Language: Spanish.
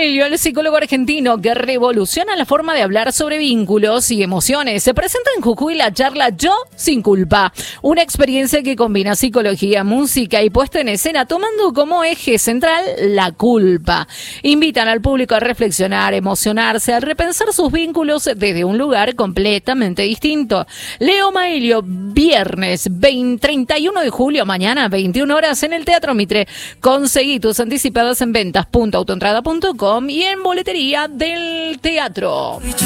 Maelio, el psicólogo argentino que revoluciona la forma de hablar sobre vínculos y emociones, se presenta en Jujuy la charla Yo sin culpa, una experiencia que combina psicología, música y puesta en escena, tomando como eje central la culpa. Invitan al público a reflexionar, emocionarse, a repensar sus vínculos desde un lugar completamente distinto. Leo Maelio, viernes 31 de julio, mañana 21 horas en el Teatro Mitre. Conseguí tus anticipadas en ventas.autoentrada.com y en boletería del teatro.